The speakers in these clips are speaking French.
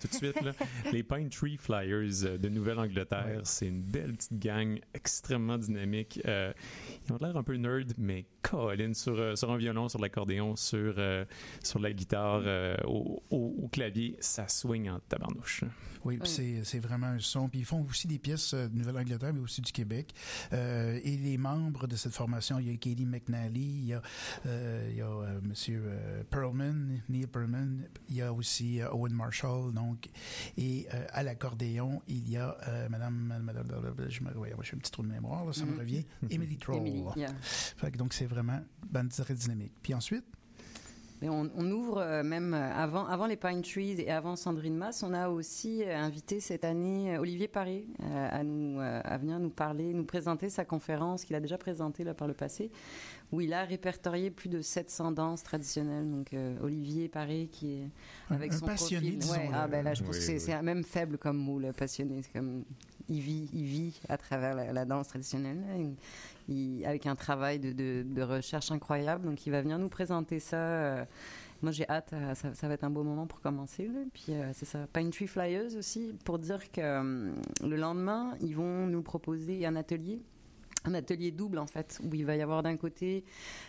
tout de suite. Là. Les Pine Tree Flyers de Nouvelle-Angleterre, c'est une belle petite gang extrêmement dynamique. Ils ont l'air un peu nerd, mais Colin, sur un violon, sur l'accordéon, sur la guitare, au clavier, ça swing en tabarnouche. Oui, puis c'est vraiment un son. Puis ils font aussi des pièces de Nouvelle-Angleterre, mais aussi du Québec. Et les membres de cette formation, il y a Katie McNally, il y a Monsieur Neil Pearlman, il y a aussi Owen Marshall, donc, et à l'accordéon, il y a Madame, je suis un petit trou de mémoire, là, ça me revient, Emily Troll. Fait que donc c'est vraiment bande très dynamique. Puis ensuite, et on ouvre même avant les Pine Trees et avant Sandrine Masse, on a aussi invité cette année Olivier Paré à venir nous parler, nous présenter sa conférence qu'il a déjà présentée là par le passé, où il a répertorié plus de 700 danses traditionnelles. Donc Olivier Paré qui est avec son passionné, profil. disons. Là je pense que c'est même faible comme mot, le passionné. C'est comme il vit à travers la danse traditionnelle. Avec un travail de recherche incroyable. Donc, il va venir nous présenter ça. Moi, j'ai hâte. Ça va être un beau moment pour commencer. Là. Puis, c'est ça. Pine Tree Flyers aussi, pour dire que le lendemain, ils vont nous proposer un atelier double en fait, où il va y avoir d'un côté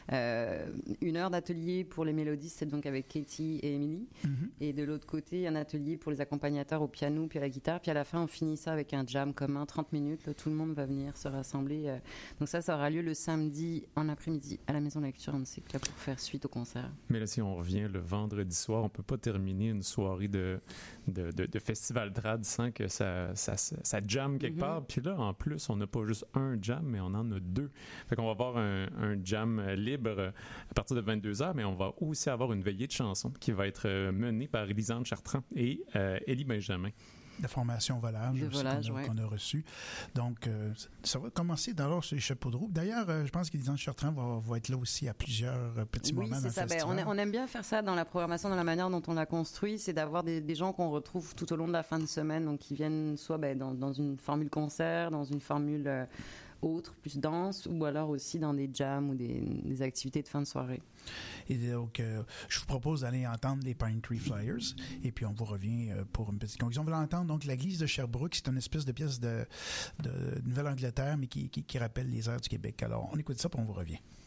1 heure d'atelier pour les mélodistes, c'est donc avec Katie et Emily, et de l'autre côté un atelier pour les accompagnateurs au piano puis à la guitare, puis à la fin on finit ça avec un jam commun, 30 minutes, là, tout le monde va venir se rassembler, donc ça aura lieu le samedi en après-midi à la Maison de Lecture Antique, là, pour faire suite au concert. Mais là, si on revient le vendredi soir, on peut pas terminer une soirée de festival trad sans que ça jamme quelque part, puis là en plus on n'a pas juste un jam, mais on en a 2. Fait qu'on va avoir un jam libre à partir de 22h, mais on va aussi avoir une veillée de chansons qui va être menée par Élisande Chartrand et Élie Benjamin. La formation Volage, qu'on a reçue. Donc, ça va commencer d'abord sur les chapeaux de roue. D'ailleurs, je pense qu'Élisande Chartrand va être là aussi à plusieurs petits moments dans le festival. On aime bien faire ça dans la programmation, dans la manière dont on l'a construit, c'est d'avoir des gens qu'on retrouve tout au long de la fin de semaine, donc qui viennent soit dans une formule concert, dans une formule autre, plus dense, ou alors aussi dans des jams ou des activités de fin de soirée. Et donc, je vous propose d'aller entendre les Pine Tree Flyers, et puis on vous revient pour une petite conclusion. On va l'entendre, donc, La Glisse de Sherbrooke, c'est une espèce de pièce de Nouvelle-Angleterre, mais qui rappelle les airs du Québec. Alors, on écoute ça, puis on vous revient.